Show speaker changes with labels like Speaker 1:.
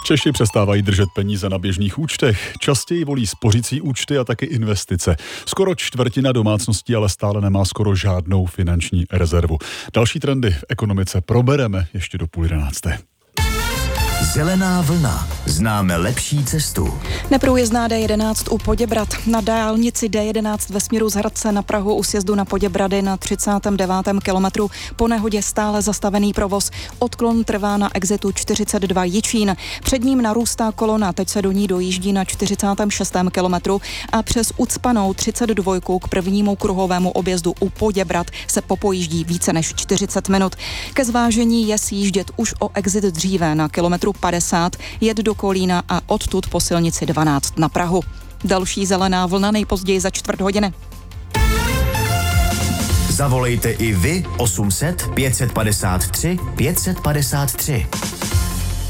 Speaker 1: Češi přestávají držet peníze na běžných účtech, častěji volí spořící účty a taky investice. Skoro čtvrtina domácností ale stále nemá skoro žádnou finanční rezervu. Další trendy v ekonomice probereme ještě do 10:30.
Speaker 2: Zelená vlna. Známe lepší cestu.
Speaker 3: Neprůjezdná D11 u Poděbrad. Na dálnici D11 ve směru z Hradce na Prahu u sjezdu na Poděbrady na 39. kilometru po nehodě stále zastavený provoz. Odklon trvá na exitu 42 Jičín. Před ním narůstá kolona, teď se do ní dojíždí na 46. kilometru a přes ucpanou 32 k prvnímu kruhovému objezdu u Poděbrad se popojíždí více než 40 minut. Ke zvážení je sjíždět už o exit dříve na kilometru 50, jet do Kolína a odtud po silnici 12 na Prahu. Další zelená vlna nejpozději za 4:15.
Speaker 2: Zavolejte i vy 800 553 553.